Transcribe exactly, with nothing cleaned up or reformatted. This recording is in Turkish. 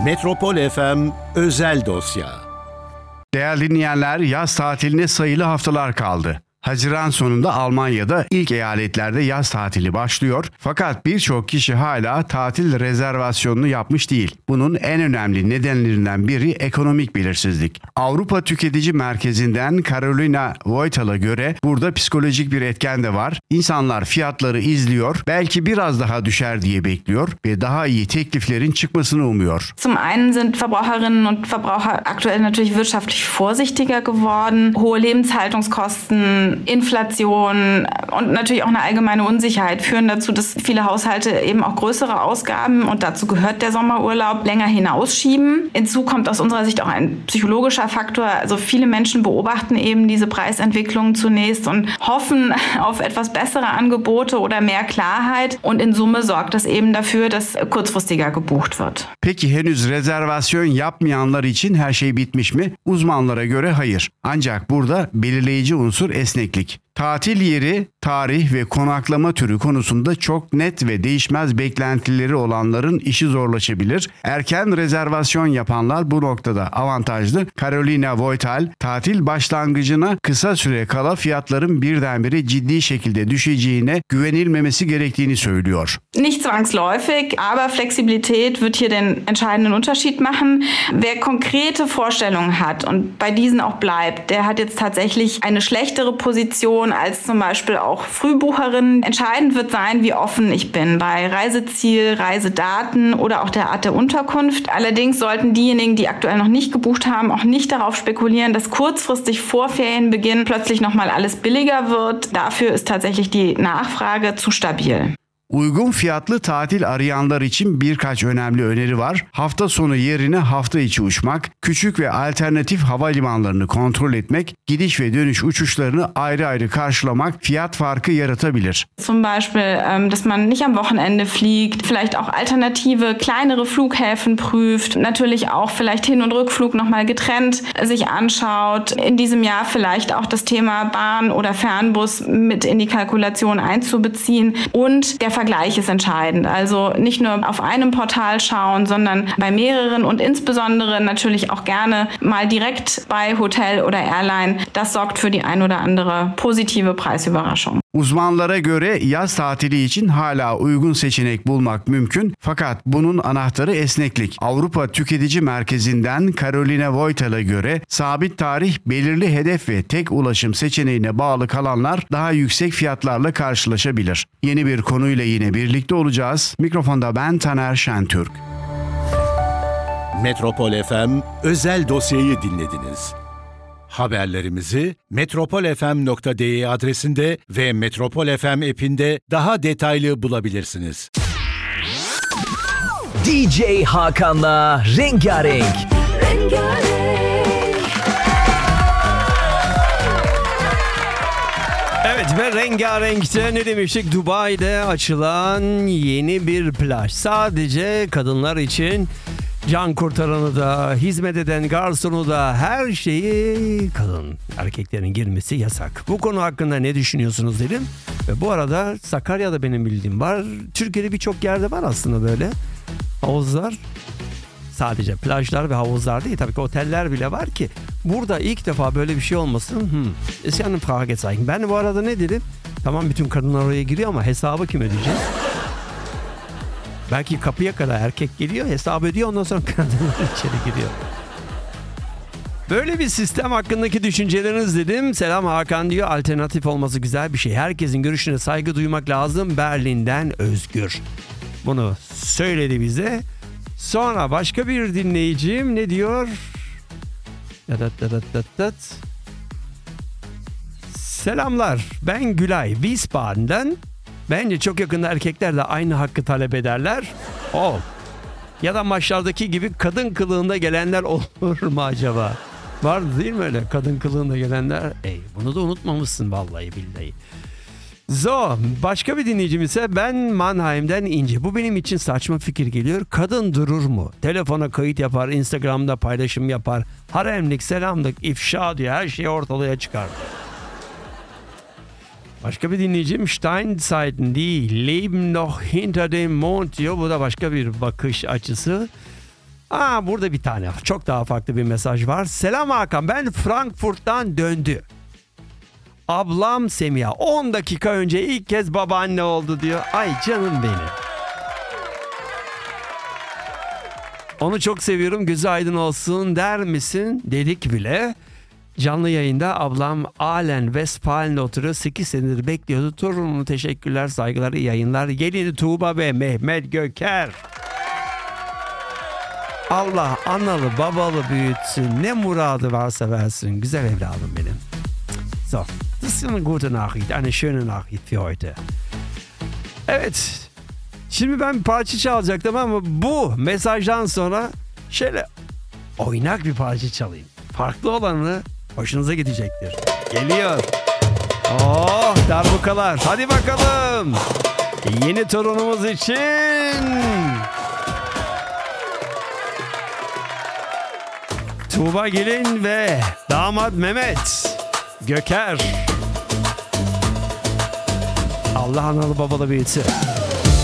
Metropol F M Özel Dosya. Değerli dinleyenler, yaz tatiline sayılı haftalar kaldı. Haziran sonunda Almanya'da ilk eyaletlerde yaz tatili başlıyor. Fakat birçok kişi hala tatil rezervasyonunu yapmış değil. Bunun en önemli nedenlerinden biri ekonomik belirsizlik. Avrupa Tüketici Merkezi'nden Carolina Voital'a göre burada psikolojik bir etken de var. İnsanlar fiyatları izliyor, belki biraz daha düşer diye bekliyor ve daha iyi tekliflerin çıkmasını umuyor. Zum einen sind Verbraucherinnen und Verbraucher aktuell natürlich wirtschaftlich vorsichtiger geworden. Hohe Lebenshaltungskosten, Inflation und natürlich auch eine allgemeine Unsicherheit führen dazu, dass viele Haushalte eben auch größere Ausgaben, und dazu gehört der Sommerurlaub, länger hinausschieben. Hinzu kommt aus unserer Sicht auch ein psychologischer Faktor. Also viele Menschen beobachten eben diese Preisentwicklung zunächst und hoffen auf etwas bessere Angebote oder mehr Klarheit. Und in Summe sorgt das eben dafür, dass kurzfristiger gebucht wird. Peki henüz rezervasyon yapmayanlar için her şey bitmiş mi? Uzmanlara göre hayır. Ancak burada belirleyici unsur esneklik. Tatil yeri, tarih ve konaklama türü konusunda çok net ve değişmez beklentileri olanların işi zorlaşabilir. Erken rezervasyon yapanlar bu noktada avantajlı. Carolina Voital, tatil başlangıcına kısa süre kala fiyatların birdenbire ciddi şekilde düşeceğine güvenilmemesi gerektiğini söylüyor. Nicht zwangsläufig, aber Flexibilität wird hier den entscheidenden Unterschied machen. Wer konkrete Vorstellungen hat und bei diesen auch bleibt, der hat jetzt tatsächlich eine schlechtere Position als zum Beispiel auch Frühbucherinnen. Entscheidend wird sein, wie offen ich bin bei Reiseziel, Reisedaten oder auch der Art der Unterkunft. Allerdings sollten diejenigen, die aktuell noch nicht gebucht haben, auch nicht darauf spekulieren, dass kurzfristig vor Ferienbeginn plötzlich nochmal alles billiger wird. Dafür ist tatsächlich die Nachfrage zu stabil. Uygun fiyatlı tatil arayanlar için birkaç önemli öneri var. Hafta sonu yerine hafta içi uçmak, küçük ve alternatif havalimanlarını kontrol etmek, gidiş ve dönüş uçuşlarını ayrı ayrı karşılamak fiyat farkı yaratabilir. Zum Beispiel, dass man nicht am Wochenende fliegt, vielleicht auch alternative, kleinere Flughäfen prüft, natürlich auch vielleicht Hin- und Rückflug nochmal getrennt sich anschaut. In diesem Jahr vielleicht auch das Thema Bahn oder Fernbus mit in die Kalkulation einzubeziehen, und der Vergleich ist entscheidend. Also nicht nur auf einem Portal schauen, sondern bei mehreren und insbesondere natürlich auch gerne mal direkt bei Hotel oder Airline. Das sorgt für die ein oder andere positive Preisüberraschung. Uzmanlara göre yaz tatili için hala uygun seçenek bulmak mümkün, fakat bunun anahtarı esneklik. Avrupa Tüketici Merkezi'nden Carolina Voital'a göre sabit tarih, belirli hedef ve tek ulaşım seçeneğine bağlı kalanlar daha yüksek fiyatlarla karşılaşabilir. Yeni bir konuyla yine birlikte olacağız. Mikrofonda ben Taner Şentürk. Metropol F M Özel Dosyayı dinlediniz. Haberlerimizi metropol f m nokta d e adresinde ve Metropol F M app'inde daha detaylı bulabilirsiniz. D J Hakan'la Rengarenk. Evet, ve Rengarenk'te ne demiştik? Dubai'de açılan yeni bir plaj. Sadece kadınlar için. Can kurtaranı da, hizmet eden garsonu da, her şeyi kadın. Erkeklerin girmesi yasak. Bu konu hakkında ne düşünüyorsunuz dedim. Ve bu arada Sakarya'da benim bildiğim var. Türkiye'de birçok yerde var aslında böyle havuzlar. Sadece plajlar ve havuzlar değil. Tabii ki oteller bile var ki. Burada ilk defa böyle bir şey olmasın. Hmm. Ist ja eine Fragezeichen. Ben bu arada ne dedim? Tamam, bütün kadınlar oraya giriyor ama hesabı kim ödeyecek? Belki kapıya kadar erkek geliyor, hesap ödüyor, ondan sonra kadınlar içeri giriyor. Böyle bir sistem hakkındaki düşünceleriniz dedim. Selam Hakan diyor. Alternatif olması güzel bir şey. Herkesin görüşüne saygı duymak lazım. Berlin'den Özgür. Bunu söyledi bize. Sonra başka bir dinleyicim ne diyor? Selamlar. Ben Gülay. Wiesbaden'den. Bence çok yakında erkekler de aynı hakkı talep ederler. Oh. Ya da maçlardaki gibi kadın kılığında gelenler olur mu acaba? Var değil mi öyle kadın kılığında gelenler? Ey, bunu da unutmamışsın vallahi billahi. Zo, başka bir dinleyicim ise ben Mannheim'den İnce. Bu benim için saçma fikir geliyor. Kadın durur mu? Telefona kayıt yapar, Instagram'da paylaşım yapar. Haremlik, selamlık, ifşa diyor. Her şey ortalığa çıkar. Başka bir dinleyicim Steinzeiten, die leben noch hinter dem Mond diyor. Bu da başka bir bakış açısı. Aa, burada bir tane çok daha farklı bir mesaj var. Selam Hakan, ben Frankfurt'tan döndü. Ablam Semiha on dakika önce ilk kez babaanne oldu diyor. Ay canım benim. Onu çok seviyorum, gözü aydın olsun der misin dedik bile. Canlı yayında ablam Alen Westfalen'de oturuyor. sekiz senedir bekliyordu. Torununu teşekkürler, saygılar, iyi yayınlar. Gelini Tuğba ve Mehmet Göker. Allah analı babalı büyütsün. Ne muradı varsa versin. Güzel evladım benim. So, das ist eine gute Nachricht. Eine schöne Nachricht für heute. Evet. Şimdi ben bir parça çalacaktım ama bu mesajdan sonra şöyle oynak bir parça çalayım. Farklı olanı hoşunuza gidecektir. Geliyor. Oh, darbukalar. Hadi bakalım. Yeni torunumuz için. Tuğba Gelin ve damat Mehmet Göker. Allah analı babalı büyütsün.